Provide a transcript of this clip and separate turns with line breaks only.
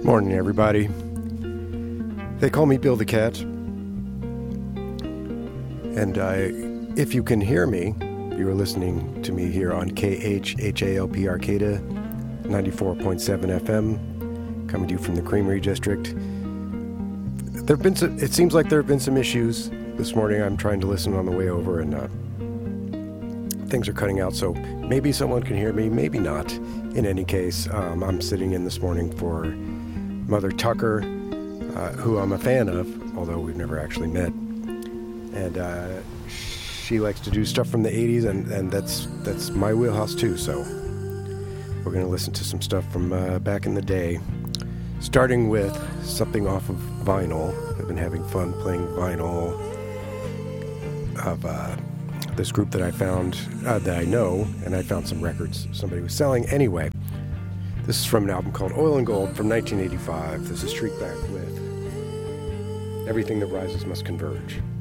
Morning, everybody. They call me Bill the Cat. And if you can hear me, you are listening to me here on KHHALP Arcata, 94.7 FM, coming to you from the Creamery District. It seems like there have been some issues this morning. I'm trying to listen on the way over, and things are cutting out, so maybe someone can hear me, maybe not. In any case, I'm sitting in this morning for Mother Tucker, who I'm a fan of, although we've never actually met. And she likes to do stuff from the 80s, and that's my wheelhouse too, so we're going to listen to some stuff from back in the day, starting with something off of vinyl. I've been having fun playing vinyl of this group that I found, that I know, and I found some records somebody was selling. Anyway, this is from an album called Oil and Gold from 1985. This is Shriekback with Everything That Rises Must Converge.